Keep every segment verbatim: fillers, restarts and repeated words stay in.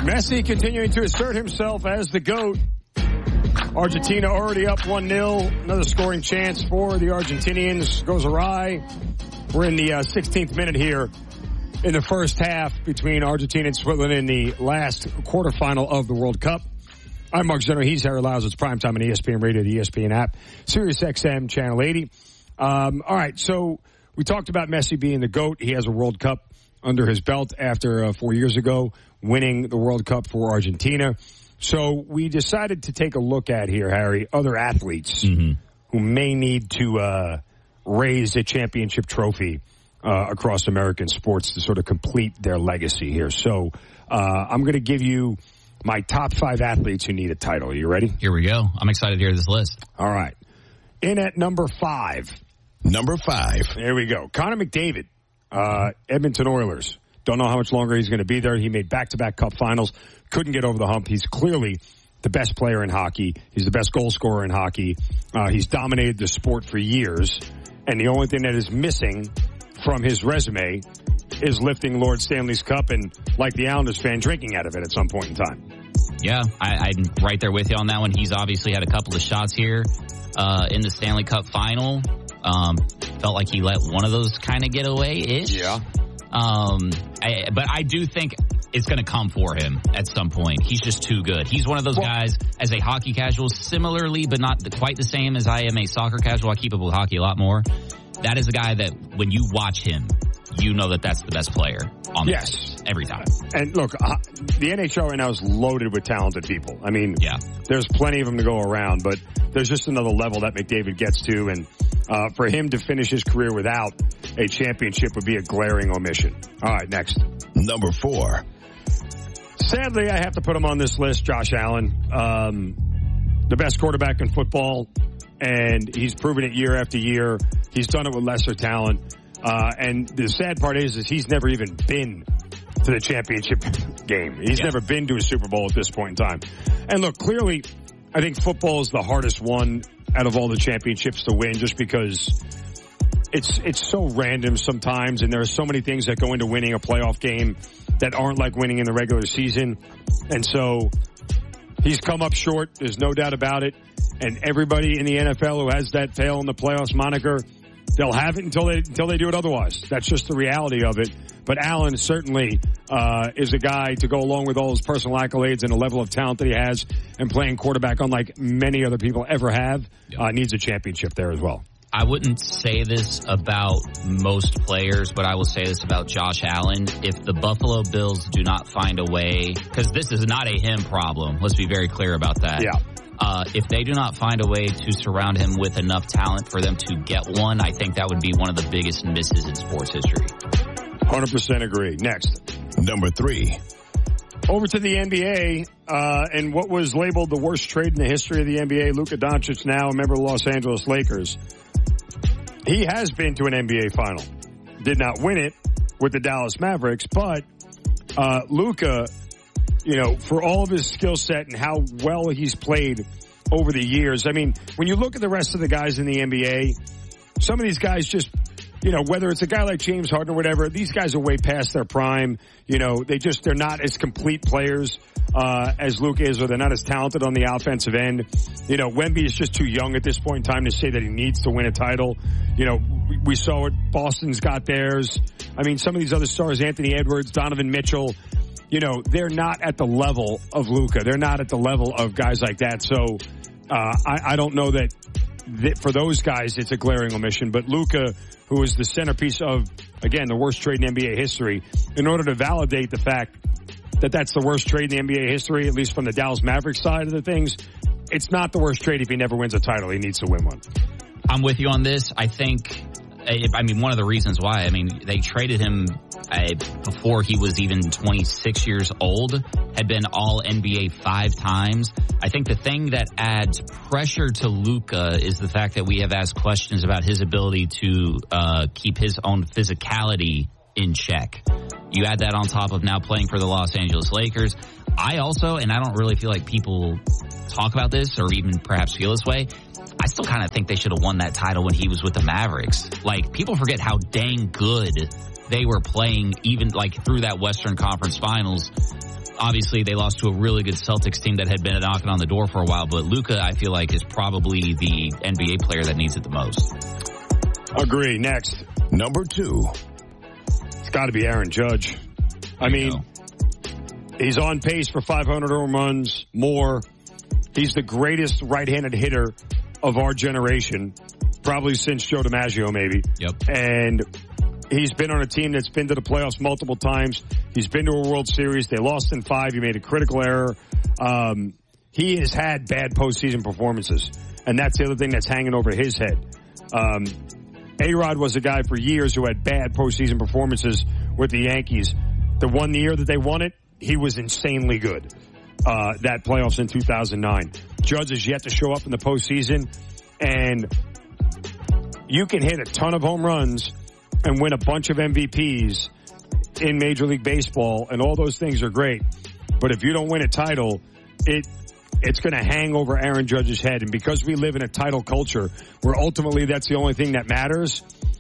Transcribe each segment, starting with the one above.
Messi continuing to assert himself as the GOAT. Argentina already up one nil. Another scoring chance for the Argentinians goes awry. We're in the uh, sixteenth minute here in the first half between Argentina and Switzerland in the last quarterfinal of the World Cup. I'm Mark Zenner. He's Harry Lyles. It's primetime on E S P N Radio, the E S P N app, Sirius X M, Channel eighty. Um, all right, so we talked about Messi being the GOAT. He has a World Cup under his belt after uh, four years ago winning the World Cup for Argentina. So we decided to take a look at here, Harry, other athletes mm-hmm. who may need to uh, raise a championship trophy uh, across American sports to sort of complete their legacy here. So uh, I'm going to give you my top five athletes who need a title. Are you ready? Here we go. I'm excited to hear this list. All right. In at number five. Number five. There we go. Connor McDavid, uh, Edmonton Oilers. Don't know how much longer he's going to be there. He made back-to-back Cup finals. Couldn't get over the hump. He's clearly the best player in hockey. He's the best goal scorer in hockey. Uh, he's dominated the sport for years. And the only thing that is missing from his resume is lifting Lord Stanley's Cup and, like the Islanders fan, drinking out of it at some point in time. Yeah, I, I'm right there with you on that one. He's obviously had a couple of shots here uh, in the Stanley Cup final. Um, felt like he let one of those kind of get away-ish. Yeah. Um, I, but I do think it's going to come for him at some point. He's just too good. He's one of those well, guys, as a hockey casual, similarly, but not quite the same as I am a soccer casual. I keep up with hockey a lot more. That is a guy that when you watch him, you know that that's the best player on the yes. ice every time. And look, uh, the N H L right now is loaded with talented people. I mean, yeah. there's plenty of them to go around, but there's just another level that McDavid gets to, and uh, for him to finish his career without a championship would be a glaring omission. All right, next. Number four. Sadly, I have to put him on this list, Josh Allen. Um, the best quarterback in football, and he's proven it year after year. He's done it with lesser talent. Uh, and the sad part is, is he's never even been to the championship game. He's yeah. never been to a Super Bowl at this point in time. And look, clearly, I think football is the hardest one out of all the championships to win, just because it's it's so random sometimes, and there are so many things that go into winning a playoff game that aren't like winning in the regular season. And so he's come up short. There's no doubt about it. And everybody in the N F L who has that fail in the playoffs moniker, they'll have it until they until they do it otherwise. That's just the reality of it. But Allen certainly uh, is a guy to go along with all his personal accolades and the level of talent that he has, and playing quarterback unlike many other people ever have, uh, needs a championship there as well. I wouldn't say this about most players, but I will say this about Josh Allen. If the Buffalo Bills do not find a way, because this is not a him problem, let's be very clear about that. Yeah. Uh, if they do not find a way to surround him with enough talent for them to get one, I think that would be one of the biggest misses in sports history. one hundred percent agree. Next. Number three. Over to the N B A, uh, and what was labeled the worst trade in the history of the N B A, Luka Doncic, now a member of the Los Angeles Lakers. He has been to an N B A final. Did not win it with the Dallas Mavericks, but uh, Luka, you know, for all of his skill set and how well he's played over the years. I mean, when you look at the rest of the guys in the N B A, some of these guys just, you know, whether it's a guy like James Harden or whatever, these guys are way past their prime. You know, they just, they're not as complete players uh as Luka is, or they're not as talented on the offensive end. You know, Wemby is just too young at this point in time to say that he needs to win a title. You know, we, we saw what Boston's got theirs. I mean, some of these other stars, Anthony Edwards, Donovan Mitchell, you know, they're not at the level of Luka. They're not at the level of guys like that. So, uh, I, I don't know that, that for those guys it's a glaring omission. But Luka, who is the centerpiece of, again, the worst trade in N B A history, in order to validate the fact that that's the worst trade in the N B A history, at least from the Dallas Mavericks side of the things, it's not the worst trade if he never wins a title. He needs to win one. I'm with you on this. I think, I mean, one of the reasons why, I mean, they traded him uh, before he was even twenty-six years old, had been all N B A five times. I think the thing that adds pressure to Luka is the fact that we have asked questions about his ability to uh keep his own physicality in check. You add that on top of now playing for the Los Angeles Lakers. I also, and I don't really feel like people talk about this or even perhaps feel this way, I still kind of think they should have won that title when he was with the Mavericks. Like, people forget how dang good they were playing, even like through that Western Conference Finals. obviously they lost to a really good Celtics team that had been knocking on the door for a while, but Luka, I feel like, is probably the N B A player that needs it the most. Agree. Next. Number two. It's got to be Aaron Judge. I mean, go. He's on pace for five hundred home runs, more. He's the greatest right-handed hitter of our generation, probably since Joe DiMaggio, maybe. Yep. And he's been on a team that's been to the playoffs multiple times. He's been to a World Series. They lost in five. He made a critical error. Um, he has had bad postseason performances, and that's the other thing that's hanging over his head. Um, A-Rod was a guy for years who had bad postseason performances with the Yankees. The one year that they won it, he was insanely good. Uh, that playoffs in two thousand nine. Judge has yet to show up in the postseason, and you can hit a ton of home runs and win a bunch of M V Ps in Major League Baseball, and all those things are great. But if you don't win a title, it it's going to hang over Aaron Judge's head. And because we live in a title culture where ultimately that's the only thing that matters,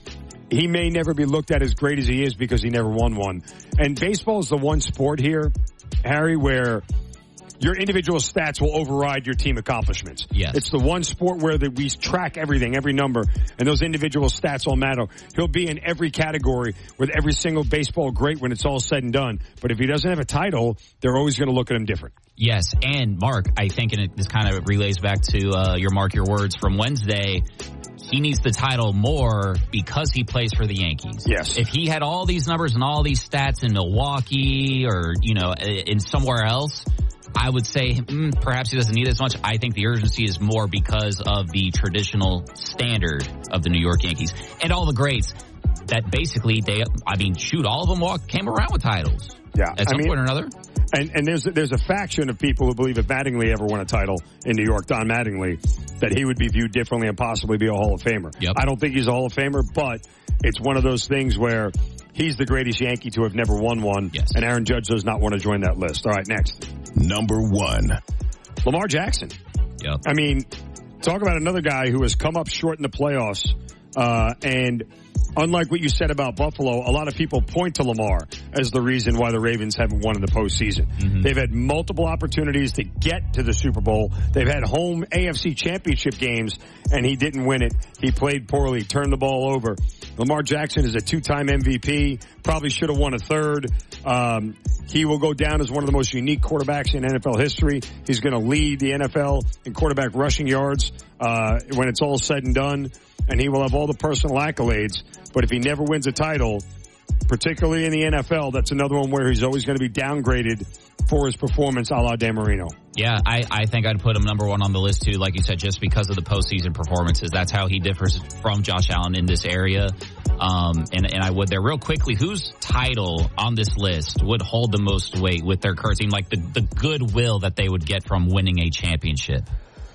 he may never be looked at as great as he is because he never won one. And baseball is the one sport here, Harry, where your individual stats will override your team accomplishments. Yes. It's the one sport where the, we track everything, every number, and those individual stats all matter. He'll be in every category with every single baseball great when it's all said and done. But if he doesn't have a title, they're always going to look at him different. Yes, and Mark, I think, and it, this kind of relays back to uh, your Mark Your Words from Wednesday, he needs the title more because he plays for the Yankees. Yes. If he had all these numbers and all these stats in Milwaukee or, you know, in somewhere else, I would say mm, perhaps he doesn't need as much. I think the urgency is more because of the traditional standard of the New York Yankees and all the greats that basically they, I mean, shoot, all of them walk, came around with titles. Yeah. At some I mean, point or another. And, and there's, there's a faction of people who believe if Mattingly ever won a title in New York, Don Mattingly, that he would be viewed differently and possibly be a Hall of Famer. Yep. I don't think he's a Hall of Famer, but it's one of those things where he's the greatest Yankee to have never won one. Yes. And Aaron Judge does not want to join that list. All right, next. Number one. Lamar Jackson. Yep. I mean, talk about another guy who has come up short in the playoffs. Uh, and unlike what you said about Buffalo, a lot of people point to Lamar as the reason why the Ravens haven't won in the postseason. Mm-hmm. They've had multiple opportunities to get to the Super Bowl. They've had home A F C championship games, and he didn't win it. He played poorly, turned the ball over. Lamar Jackson is a two-time M V P, probably should have won a third. Um, he will go down as one of the most unique quarterbacks in N F L history. He's going to lead the N F L in quarterback rushing yards uh, when it's all said and done. And he will have all the personal accolades. But if he never wins a title, particularly in the N F L, that's another one where he's always going to be downgraded for his performance a la Dan Marino. Yeah, I, I think I'd put him number one on the list, too, like you said, just because of the postseason performances. That's how he differs from Josh Allen in this area. Um, and, and I would there. Real quickly, whose title on this list would hold the most weight with their current team, like the, the goodwill that they would get from winning a championship?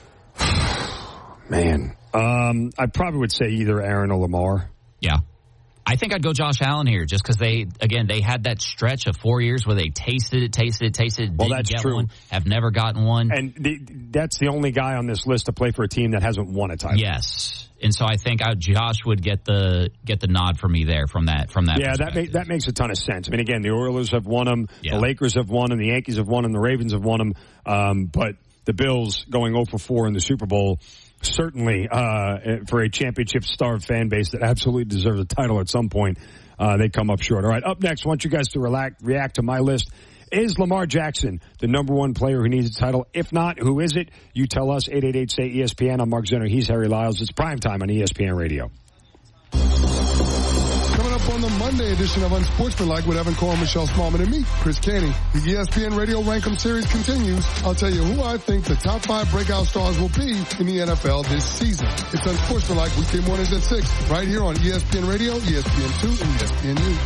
Man. Um, I probably would say either Aaron or Lamar. Yeah. I think I'd go Josh Allen here just because they, again, they had that stretch of four years where they tasted it, tasted it, tasted it, well, didn't that's get true. one, have never gotten one. And the, that's the only guy on this list to play for a team that hasn't won a title. Yes. And so I think I, Josh would get the get the nod for me there from that from that. Yeah, that make, that makes a ton of sense. I mean, again, the Oilers have won them, yeah. the Lakers have won them, the Yankees have won them, the Ravens have won them. Um, but the Bills going oh for four in the Super Bowl, certainly uh, for a championship-starved fan base that absolutely deserves a title at some point, uh, they come up short. All right, up next, I want you guys to relax, react to my list. Is Lamar Jackson the number one player who needs a title? If not, who is it? You tell us, eight eight eight, say E S P N. I'm Mark Zenner. He's Harry Lyles. It's primetime on E S P N Radio. Coming up on the Monday edition of Unsportsmanlike with Evan Cole, Michelle Smallman, and me, Chris Canty. The E S P N Radio Rankum Series continues. I'll tell you who I think the top five breakout stars will be in the N F L this season. It's Unsportsmanlike weekday mornings at six, right here on E S P N Radio, E S P N two, and E S P N U.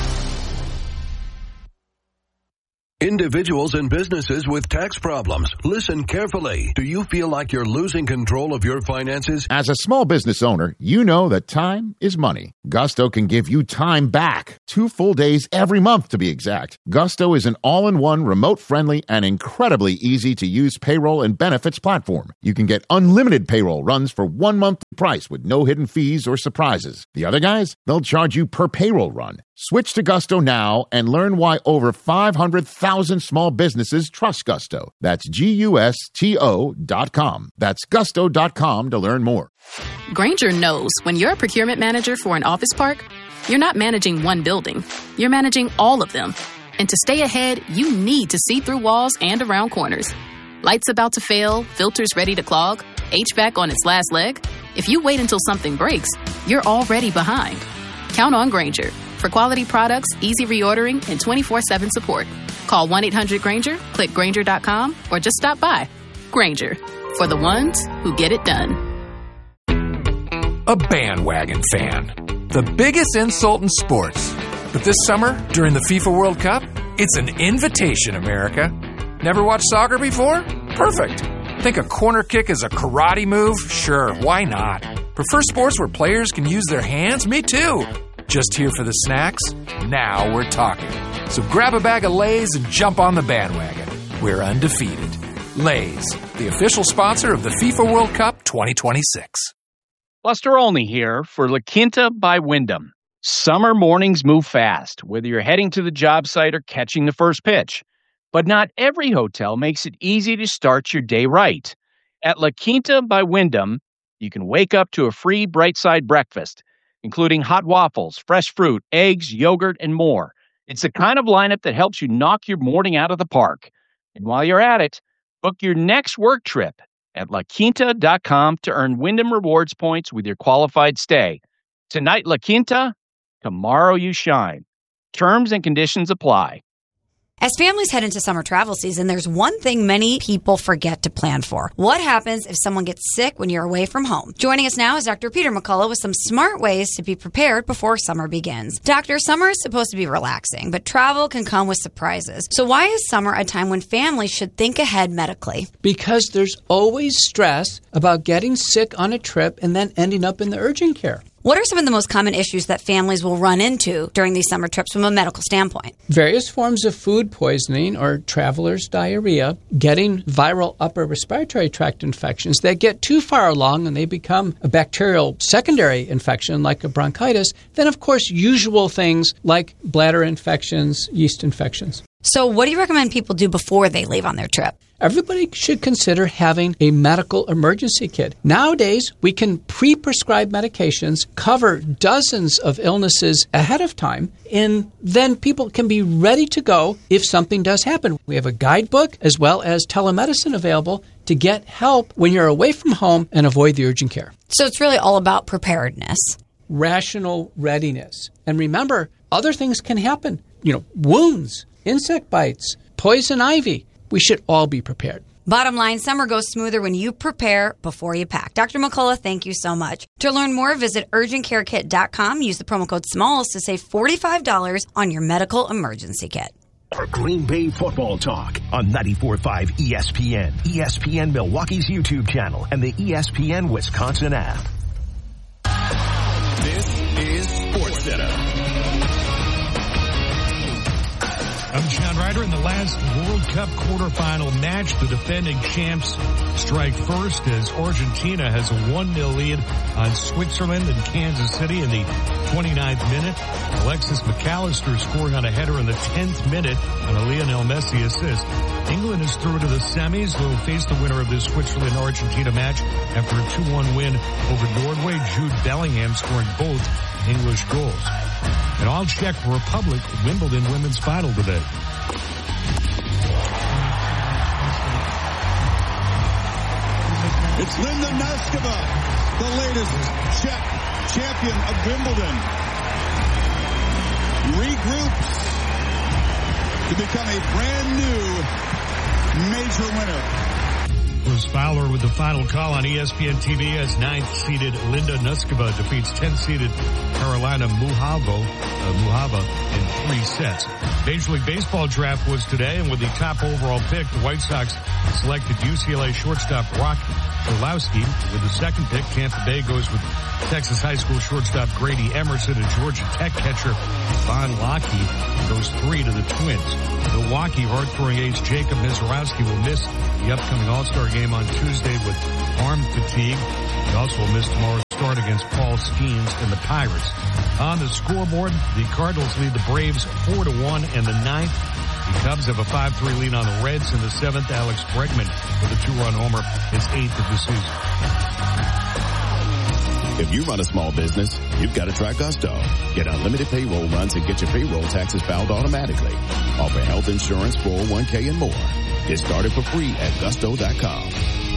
Individuals and businesses with tax problems. Listen carefully. Do you feel like you're losing control of your finances? As a small business owner, you know that time is money. Gusto can give you time back. Two full days every month, to be exact. Gusto is an all-in-one, remote-friendly, and incredibly easy-to-use payroll and benefits platform. You can get unlimited payroll runs for one month price with no hidden fees or surprises. The other guys, they'll charge you per payroll run. Switch to Gusto now and learn why over five hundred thousand thousand small businesses trust Gusto. That's G U S T O dot com. That's gusto dot com to learn more. Grainger knows when you're a procurement manager for an office park, you're not managing one building. You're managing all of them. And to stay ahead, you need to see through walls and around corners. Lights about to fail, filters ready to clog, H V A C on its last leg. If you wait until something breaks, you're already behind. Count on Grainger for quality products, easy reordering, and twenty-four seven support. Call one eight hundred Grainger, click Grainger dot com, or just stop by. Grainger, for the ones who get it done. A bandwagon fan. The biggest insult in sports. But this summer, during the FIFA World Cup, it's an invitation, America. Never watched soccer before? Perfect. Think a corner kick is a karate move? Sure, why not? Prefer sports where players can use their hands? Me too. Just here for the snacks? Now we're talking. So grab a bag of Lay's and jump on the bandwagon. We're undefeated. Lay's, the official sponsor of the FIFA World Cup twenty twenty-six. Buster Olney here for La Quinta by Wyndham. Summer mornings move fast, whether you're heading to the job site or catching the first pitch. But not every hotel makes it easy to start your day right. At La Quinta by Wyndham, you can wake up to a free Bright Side breakfast, including hot waffles, fresh fruit, eggs, yogurt, and more. It's the kind of lineup that helps you knock your morning out of the park. And while you're at it, book your next work trip at la quinta dot com to earn Wyndham Rewards points with your qualified stay. Tonight, La Quinta, tomorrow you shine. Terms and conditions apply. As families head into summer travel season, there's one thing many people forget to plan for. What happens if someone gets sick when you're away from home? Joining us now is Doctor Peter McCullough with some smart ways to be prepared before summer begins. Doctor, summer is supposed to be relaxing, but travel can come with surprises. So why is summer a time when families should think ahead medically? Because there's always stress about getting sick on a trip and then ending up in the urgent care. What are some of the most common issues that families will run into during these summer trips from a medical standpoint? Various forms of food poisoning or traveler's diarrhea, getting viral upper respiratory tract infections that get too far along and they become a bacterial secondary infection like a bronchitis. Then, of course, usual things like bladder infections, yeast infections. So what do you recommend people do before they leave on their trip? Everybody should consider having a medical emergency kit. Nowadays, we can pre-prescribe medications, cover dozens of illnesses ahead of time, and then people can be ready to go if something does happen. We have a guidebook as well as telemedicine available to get help when you're away from home and avoid the urgent care. So it's really all about preparedness. Rational readiness. And remember, other things can happen. You know, wounds, insect bites, poison ivy. We should all be prepared. Bottom line, summer goes smoother when you prepare before you pack. Doctor McCullough, thank you so much. To learn more, visit urgent care kit dot com. Use the promo code SMALLS to save forty-five dollars on your medical emergency kit. Green Bay football talk on ninety-four point five E S P N, E S P N Milwaukee's YouTube channel, and the E S P N Wisconsin app. This is SportsCenter. I'm John Ryder. In the last World Cup quarterfinal match, the defending champs strike first as Argentina has a one nil lead on Switzerland and Kansas City in the twenty-ninth minute. Alexis McAllister scoring on a header in the tenth minute on a Lionel Messi assist. England is through to the semis. They'll face the winner of this Switzerland-Argentina match after a two one win over Norway. Jude Bellingham scoring both English goals. And all Czech Republic Wimbledon women's final today. It's Linda Noskova, the latest Czech champion of Wimbledon. Regroups to become a brand new major winner. Bruce Fowler with the final call on E S P N T V as ninth-seeded Linda Noskova defeats tenth-seeded Carolina Muhava, uh, Muhava in three sets. Major League Baseball draft was today, and with the top overall pick, the White Sox selected U C L A shortstop Brock Orlowski. With the second pick, Tampa Bay goes with Texas high school shortstop Grady Emerson, and Georgia Tech catcher Von Lockheed goes three to the Twins. Milwaukee hard-throwing ace Jacob Mizorowski will miss the upcoming All-Star game on Tuesday with arm fatigue. He also will miss tomorrow's start against Paul Skeens and the Pirates. On the scoreboard, the Cardinals lead the Braves four to one in the ninth. The Cubs have a five three lead on the Reds in the seventh. Alex Bregman with a two-run homer, his eighth of the season. If you run a small business, you've got to try Gusto. Get unlimited payroll runs and get your payroll taxes filed automatically. Offer health insurance, four oh one k, and more. Get started for free at gusto dot com.